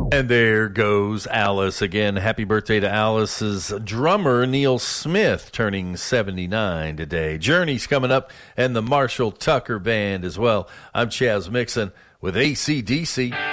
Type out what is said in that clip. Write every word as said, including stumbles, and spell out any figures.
And there goes Alice again. Happy birthday to Alice's drummer, Neil Smith, turning seventy-nine today. Journey's coming up, and the Marshall Tucker Band as well. I'm Chaz Mixon with A C D C.